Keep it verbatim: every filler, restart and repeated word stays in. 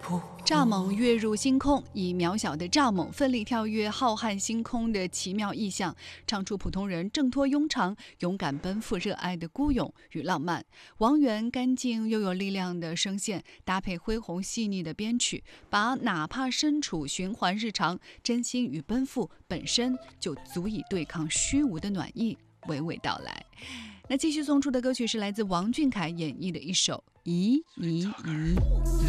蚱蜢跃入星空，以渺小的蚱蜢奋力跳跃浩瀚星空的奇妙意象，唱出普通人挣脱庸常、勇敢奔赴热爱的孤勇与浪漫。王源干净又有力量的声线，搭配恢宏细腻的编曲，把哪怕身处循环日常，真心与奔赴本身就足以对抗虚无的暖意娓娓道来。那继续送出的歌曲是来自王俊凯演绎的一首《咦咦咦》。